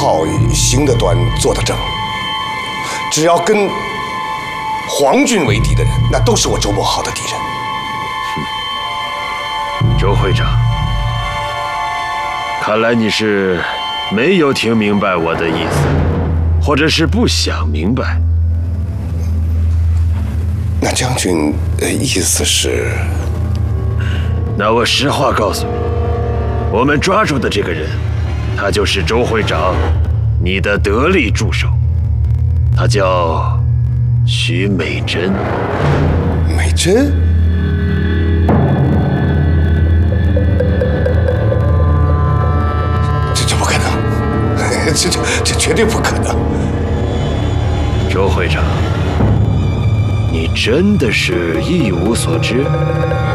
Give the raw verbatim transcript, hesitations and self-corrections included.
好，行得端，坐得正。只要跟皇军为敌的人，那都是我周伯浩的敌人。 周会长，看来你是没有听明白我的意思，或者是不想明白。 那将军的意思是？ 那我实话告诉你，我们抓住的这个人，他就是周会长，你的得力助手，他叫徐美珍。 美珍？这这不可能，这这这绝对不可能。 周会长，你真的是一无所知？